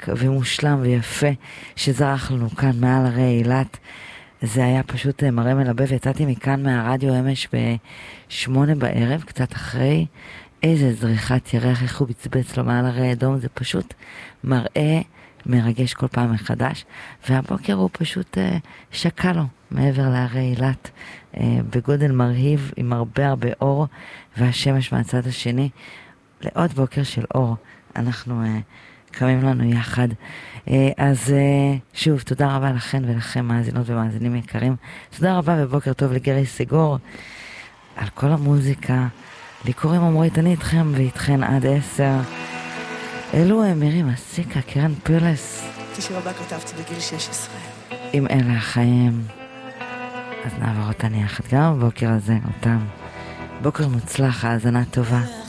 ומושלם ויפה שזרח לנו כאן מעל הרי אילת. זה היה פשוט מראה מלבב. יצאתי מכאן מהרדיו אמש ב8 בערב, קצת אחרי. איזה זריחת ירח, איך הוא בצבץ לו מעל הרי אדום. זה פשוט מראה מרגש כל פעם מחדש. והבוקר הוא פשוט שקע לו מעבר להרי אילת, בגודל מרהיב, עם הרבה אור, והשמש מהצד השני. לעוד בוקר של אור אנחנו קמים לנו יחד. אז שוב, תודה רבה לכן ולכם, מאזינות ומאזינים יקרים. תודה רבה ובוקר טוב לגרי סגור על כל המוזיקה. לי קוראים עמרית, אני איתכם ואיתכן עד 10. אלו מירי מסיקה, קרן פרלס. את השיר הבא כתבתי בגיל 16. אם אלה החיים, אז נעבור אותן יחד גם בבוקר הזה, אותם. בוקר מוצלח, האזנה טובה.